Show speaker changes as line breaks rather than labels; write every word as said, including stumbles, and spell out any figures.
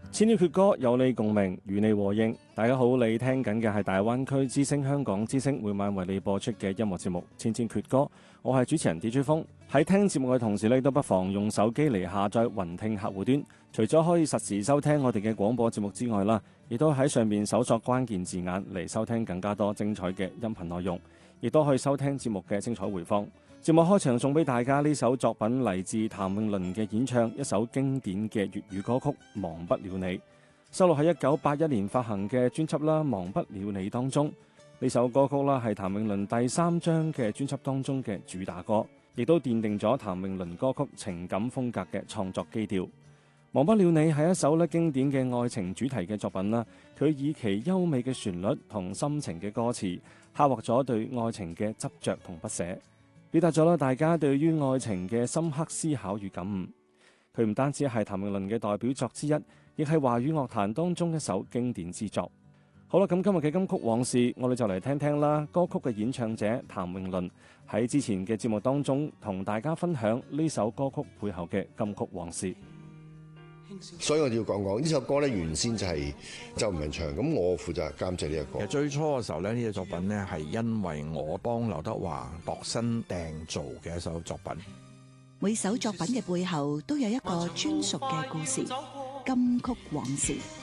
千禧決歌有你共鳴，與你和應。大家好，你聽緊嘅係大灣區之聲香港之聲每晚為你播出嘅音樂節目《千千決歌》，我係主持人 D J 風。喺聽節目嘅同時呢，都不妨用手機嚟下載雲聽客戶端，除咗可以實時收聽我哋嘅廣播節目之外啦，亦都喺上面搜索關鍵字眼嚟收聽更加多精彩嘅音頻內容，亦都可以收聽節目嘅精彩回放。節目開場送俾大家呢首作品，嚟自譚詠麟嘅演唱，一首經典嘅粵語歌曲《忘不了你》，收錄喺一九八一年發行嘅專輯啦《忘不了你》當中。呢首歌曲啦係譚詠麟第三張嘅專輯當中嘅主打歌，亦都奠定咗譚詠麟歌曲情感風格嘅創作基調。《忘不了你》係一首咧經典嘅愛情主題嘅作品啦，佢以其優美嘅旋律同深情嘅歌詞，刻畫咗對愛情嘅執着同不捨，表達咗啦大家對於愛情嘅深刻思考與感悟。佢唔單止係譚詠麟嘅代表作之一，亦係華語樂壇當中一首經典之作。好啦，咁今日嘅金曲往事，我哋就嚟聽聽啦。歌曲嘅演唱者譚詠麟喺之前嘅節目當中同大家分享呢首歌曲背後嘅金曲往事。
所以我要講講呢首歌咧，原先就係周文唱，咁我負責監製呢一個。
其實最初嘅時候咧，呢隻作品咧係因為我幫劉德華度身訂造嘅一首作品。
每首作品嘅背後都有一個專屬嘅故事，金曲往事。